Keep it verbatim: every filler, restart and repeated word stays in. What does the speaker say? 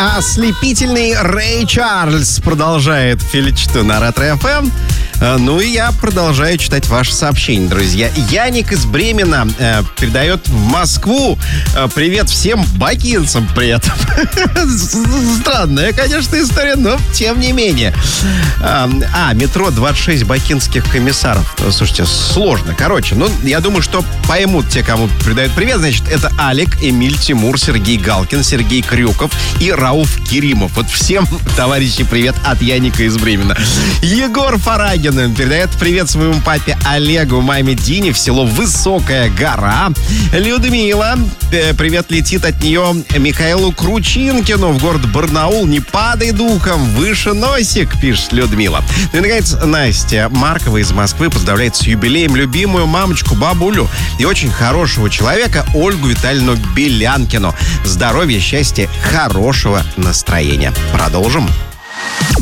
а ослепительный Рэй Чарльз продолжает филичту на Ретро-эф эм. Ну и я продолжаю читать ваши сообщения, друзья. Яник из Бремена э, передает в Москву э, привет всем бакинцам при этом. Странная, конечно, история, но тем не менее. А, а, метро двадцать шесть бакинских комиссаров. Слушайте, сложно. Короче, ну, я думаю, что поймут те, кому передают привет. Значит, это Алик, Эмиль, Тимур, Сергей Галкин, Сергей Крюков и Рауф Керимов. Вот всем, товарищи, привет от Яника из Бремена. Егор Фарагин передает привет своему папе Олегу, маме Дине в село Высокая Гора. Людмила, привет летит от нее Михаилу Кручинкину в город Барнаул. Не падай духом, выше носик, пишет Людмила. Ну и, наконец, Настя Маркова из Москвы поздравляет с юбилеем любимую мамочку, бабулю и очень хорошего человека Ольгу Витальевну Белянкину. Здоровья, счастья, хорошего настроения. Продолжим.